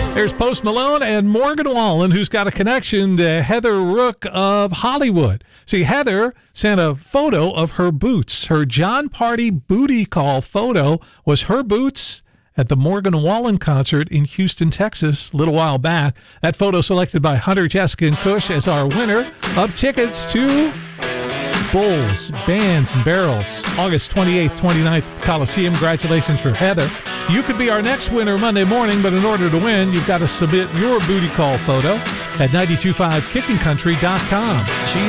There's Post Malone and Morgan Wallen, who's got a connection to Heather Rook of Hollywood. See, Heather sent a photo of her boots. Her John Party booty call photo was her boots at the Morgan Wallen concert in Houston, Texas, a little while back. That photo selected by Hunter, Jessica, and Kush as our winner of tickets to Bulls, Bands, and Barrels, August 28th, 29th, Coliseum. Congratulations for Heather. You could be our next winner Monday morning, but in order to win, you've got to submit your booty call photo at 925kickingcountry.com.